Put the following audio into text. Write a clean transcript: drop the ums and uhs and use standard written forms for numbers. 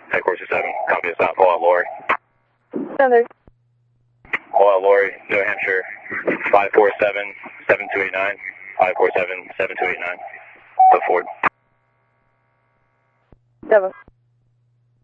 Headquarters 7, copy us out. Pull out Lori. Center. Pull out Lori, New Hampshire, 547-7289, 547-7289. Go forward. 7.